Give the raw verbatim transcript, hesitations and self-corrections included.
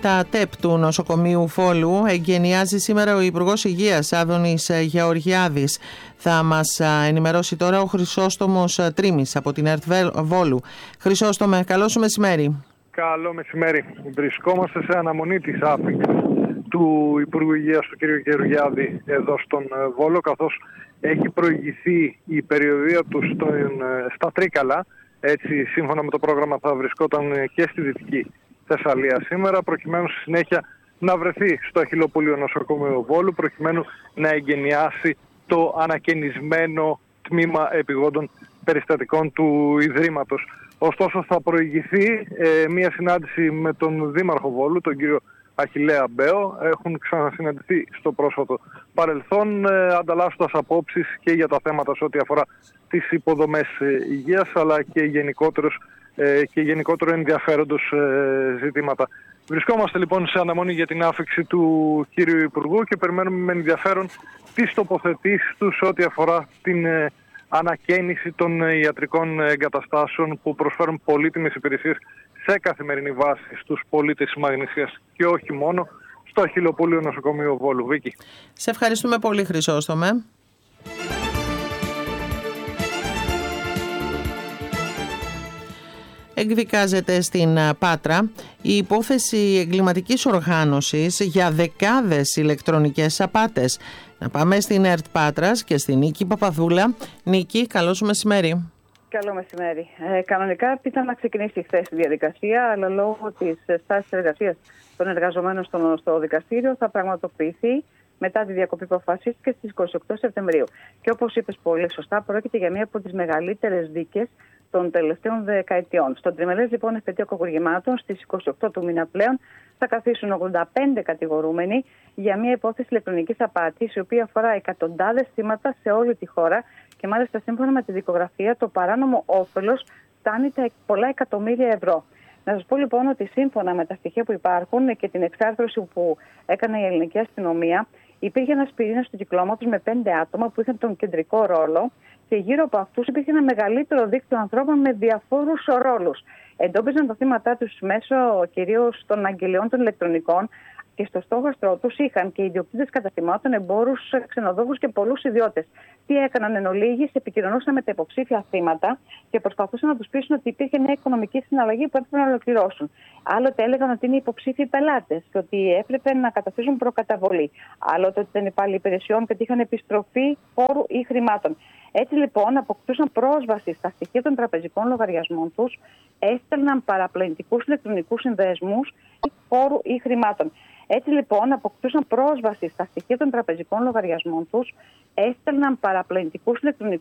τα ΤΕΠ του νοσοκομείου Βόλου εγκαινιάζει σήμερα ο Υπουργός Υγείας Άδωνης Γεωργιάδης. Θα μας ενημερώσει τώρα ο Χρυσόστομος Τρίμης από την ΕΡΤ Βόλου. Χρυσόστομε, καλό σου μεσημέρι. Καλό μεσημέρι. Βρισκόμαστε σε αναμονή της άφηξης του Υπουργού Υγείας του κ. Γεωργιάδη εδώ στον Βόλο, καθώς έχει προηγηθεί η περιοδεία του στον, στα Τρίκαλα. Έτσι, σύμφωνα με το πρόγραμμα, θα βρισκόταν και στη Δυτική Θεσσαλία σήμερα, προκειμένου στη συνέχεια να βρεθεί στο Αχιλλοπούλιο Νοσοκομείο Βόλου, προκειμένου να εγκαινιάσει το ανακαινισμένο τμήμα επιγόντων περιστατικών του Ιδρύματος. Ωστόσο, θα προηγηθεί ε, μία συνάντηση με τον Δήμαρχο Βόλου, τον κύριο Αχιλλέα Μπέο. Έχουν ξανασυναντηθεί στο πρόσφατο παρελθόν, ε, ανταλλάσσοντας απόψεις και για τα θέματα σε ό,τι αφορά τις υποδομές ε, υγείας, αλλά και, γενικότερος, ε, και γενικότερο ενδιαφέροντος ε, ζητήματα. Βρισκόμαστε λοιπόν σε αναμονή για την άφηξη του κύριου Υπουργού και περιμένουμε με ενδιαφέρον τις τοποθετήσεις του σε ό,τι αφορά την ε, ανακαίνιση των ιατρικών εγκαταστάσεων που προσφέρουν πολύτιμες υπηρεσίες σε καθημερινή βάση στους πολίτες της Μαγνησίας και όχι μόνο, στο Αχιλλοπούλιο Νοσοκομείο Βόλου. Βίκη. Σε ευχαριστούμε πολύ, Χρυσόστομε. Εκδικάζεται στην Πάτρα η υπόθεση εγκληματικής οργάνωσης για δεκάδες ηλεκτρονικές απάτες. Να πάμε στην ΕΡΤ Πάτρας και στην Νίκη Παπαδούλα. Νίκη, καλό σου μεσημέρι. Καλό μεσημέρι. Ε, κανονικά ήταν να ξεκινήσει χθες η διαδικασία, αλλά λόγω της στάσης εργασίας των εργαζομένων στο, στο δικαστήριο θα πραγματοποιηθεί μετά τη διακοπή που αποφασίστηκε στις είκοσι οκτώ Σεπτεμβρίου. Και όπως είπες πολύ σωστά, πρόκειται για μία από τις μεγαλύτερες δίκες των τελευταίων δεκαετιών. Στον τριμελές λοιπόν εφετείο κακουργημάτων στις είκοσι οκτώ του μήνα πλέον θα καθίσουν ογδόντα πέντε κατηγορούμενοι για μια υπόθεση ηλεκτρονικής απάτης, η οποία αφορά εκατοντάδες θύματα σε όλη τη χώρα και μάλιστα σύμφωνα με τη δικογραφία το παράνομο όφελος φτάνει τα πολλά εκατομμύρια ευρώ. Να σας πω λοιπόν ότι σύμφωνα με τα στοιχεία που υπάρχουν και την εξάρθρωση που έκανε η ελληνική αστυνομία, υπήρχε ένας πυρήνας του κυκλώματος με πέντε άτομα που είχαν τον κεντρικό ρόλο και γύρω από αυτούς υπήρχε ένα μεγαλύτερο δίκτυο ανθρώπων με διαφόρους ρόλους. Εντόπιζαν τα θύματα τους μέσω κυρίως των αγγελιών των ηλεκτρονικών και στο στόχαστρό τους είχαν και ιδιοκτήτες καταστημάτων, εμπόρους, ξενοδόχους και πολλούς ιδιώτες. Τι έκαναν εν ολίγης, επικοινωνούσαν με τα υποψήφια θύματα και προσπαθούσαν να τους πείσουν ότι υπήρχε μια οικονομική συναλλαγή που έπρεπε να ολοκληρώσουν. Άλλοτε έλεγαν ότι είναι υποψήφιοι πελάτες και ότι έπρεπε να καταθέσουν προκαταβολή. Άλλοτε ότι ήταν υπάλληλοι υπηρεσιών και ότι είχαν επιστροφή φόρου ή χρημάτων. Έτσι λοιπόν αποκτούσαν πρόσβαση στα στοιχεία των τραπεζικών λογαριασμών τους, έστελναν παραπλανητικούς ηλεκτρονικούς συνδεσμούς φόρου ή χρημάτων. Έτσι λοιπόν αποκτούσαν πρόσβαση στα στοιχεία των τραπεζικών λογαριασμών τους, έστελναν παραπλανητικούς ηλεκτρονικούς